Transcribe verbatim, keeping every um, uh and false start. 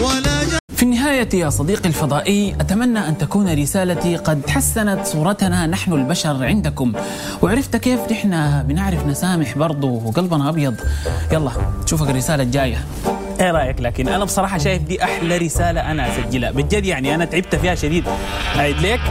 في النهاية يا صديقي الفضائي، أتمنى أن تكون رسالتي قد حسنت صورتنا نحن البشر عندكم، وعرفت كيف نحن بنعرف نسامح برضو وقلبنا أبيض. يلا تشوفك الرسالة الجاية. ايه رايك؟ لكن انا بصراحه شايف دي احلى رساله انا اسجلها بجد، يعني انا تعبت فيها شديد. اعيد لك.